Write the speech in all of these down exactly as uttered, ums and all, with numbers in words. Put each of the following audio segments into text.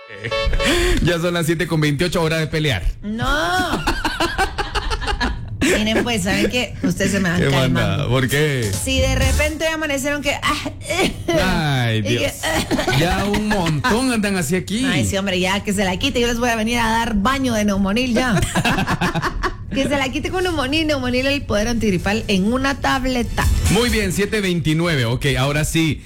Ya son las siete con veintiocho, hora de pelear. No. Miren, pues, ¿saben qué? Ustedes se me van ¿Qué manda? calmando. ¿Por qué? Si de repente amanecieron que... Ay, Dios. Que, ya un montón andan así aquí. Ay, sí, hombre, ya que se la quite. Yo les voy a venir a dar baño de neumonil ya. Que se la quite con neumonil. Neumonil, el poder antigripal en una tableta. Muy bien, siete veintinueve. Ok, ahora sí.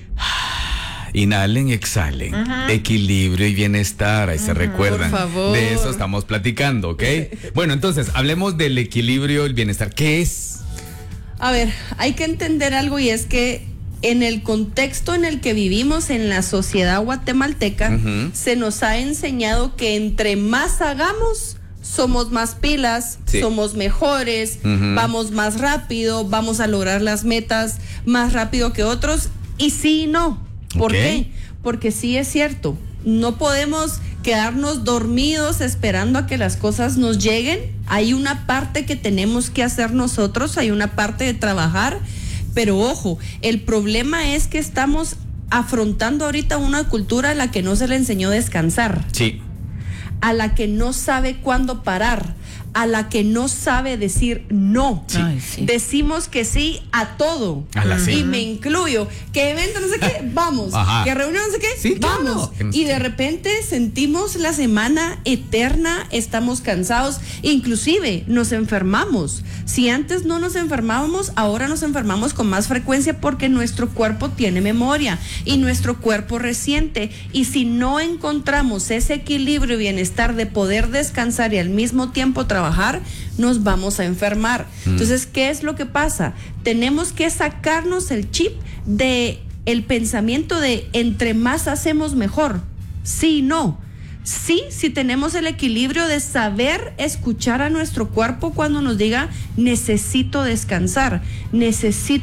Inhalen, exhalen. Uh-huh. Equilibrio y bienestar. Ahí uh-huh. se recuerdan. Por favor. De eso estamos platicando, ¿ok? Bueno, entonces, hablemos del equilibrio y el bienestar. ¿Qué es? A ver, hay que entender algo, y es que en el contexto en el que vivimos en la sociedad guatemalteca, uh-huh. se nos ha enseñado que entre más hagamos, somos más pilas, sí. somos mejores, uh-huh. vamos más rápido, vamos a lograr las metas más rápido que otros. Y sí y no. ¿Por okay. qué? Porque sí es cierto, no podemos quedarnos dormidos esperando a que las cosas nos lleguen. Hay una parte que tenemos que hacer nosotros, hay una parte de trabajar, pero ojo, el problema es que estamos afrontando ahorita una cultura a la que no se le enseñó a descansar. Sí. A la que no sabe cuándo parar, a la que no sabe decir no. Sí. Ay, sí. Decimos que sí a todo. A la sí. Y me incluyo. Que evento no sé qué, vamos. Ajá. Que reunión no sé qué, sí, vamos. Claro. Y de repente sentimos la semana eterna, estamos cansados, inclusive nos enfermamos. Si antes no nos enfermábamos, ahora nos enfermamos con más frecuencia porque nuestro cuerpo tiene memoria y nuestro cuerpo resiente. Y si no encontramos ese equilibrio y bienestar de poder descansar y al mismo tiempo trabajar, trabajar, nos vamos a enfermar. Mm. Entonces, ¿qué es lo que pasa? Tenemos que sacarnos el chip de el pensamiento de entre más hacemos mejor. Sí, no. Sí, si tenemos el equilibrio de saber escuchar a nuestro cuerpo cuando nos diga necesito descansar, necesito